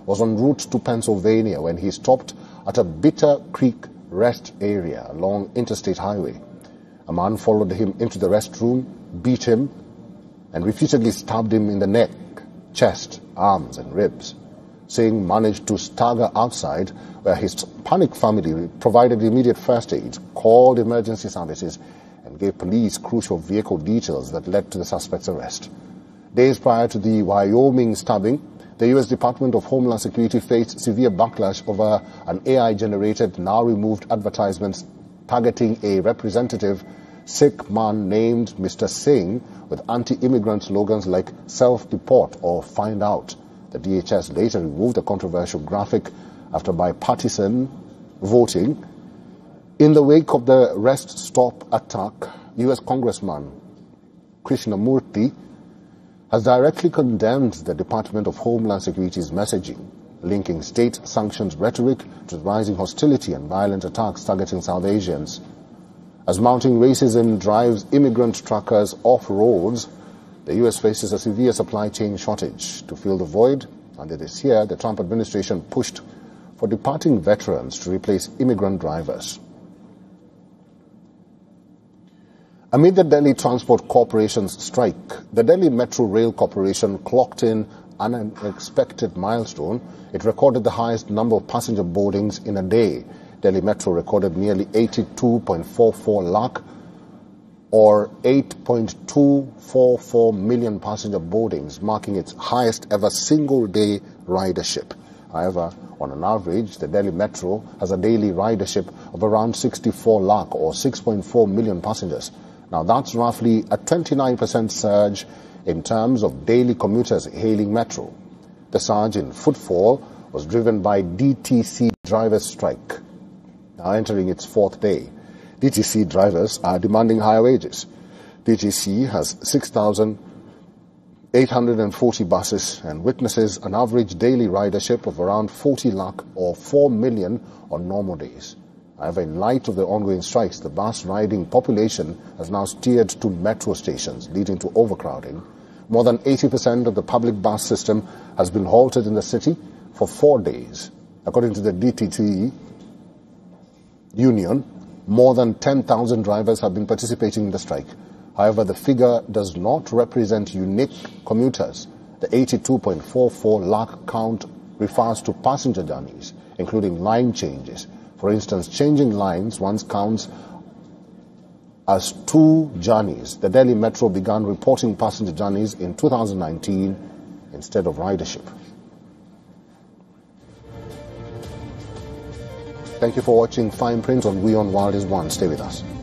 was en route to Pennsylvania when he stopped at a Bitter Creek rest area along Interstate Highway. A man followed him into the restroom, beat him, and repeatedly stabbed him in the neck, chest, arms, and ribs. Singh managed to stagger outside, where his panicked family provided immediate first aid, called emergency services, and gave police crucial vehicle details that led to the suspect's arrest. Days prior to the Wyoming stabbing, the U.S. Department of Homeland Security faced severe backlash over an AI-generated, now-removed advertisement targeting a representative Sikh man named Mr. Singh with anti-immigrant slogans like self-deport or find out. The DHS later removed the controversial graphic after bipartisan voting. In the wake of the rest stop attack, U.S. Congressman Krishnamurthy has directly condemned the Department of Homeland Security's messaging, linking state-sanctioned rhetoric to rising hostility and violent attacks targeting South Asians. As mounting racism drives immigrant truckers off roads, the U.S. faces a severe supply chain shortage. To fill the void, under this year, the Trump administration pushed for departing veterans to replace immigrant drivers. Amid the Delhi Transport Corporation's strike, the Delhi Metro Rail Corporation clocked in an unexpected milestone. It recorded the highest number of passenger boardings in a day. Delhi Metro recorded nearly 82.44 lakh or 8.244 million passenger boardings, marking its highest ever single-day ridership. However, on an average, the Delhi Metro has a daily ridership of around 64 lakh or 6.4 million passengers. Now, that's roughly a 29% surge in terms of daily commuters hailing Metro. The surge in footfall was driven by DTC drivers' strike, now entering its fourth day. DTC drivers are demanding higher wages. DTC has 6,840 buses and witnesses an average daily ridership of around 40 lakh or 4 million on normal days. However, in light of the ongoing strikes, the bus riding population has now steered to metro stations, leading to overcrowding. More than 80% of the public bus system has been halted in the city for 4 days. According to the DTC union, more than 10,000 drivers have been participating in the strike. However, the figure does not represent unique commuters. The 82.44 lakh count refers to passenger journeys, including line changes. For instance, changing lines once counts as 2 journeys. The Delhi Metro began reporting passenger journeys in 2019 instead of ridership. Thank you for watching Fine Print on WION World is One. Stay with us.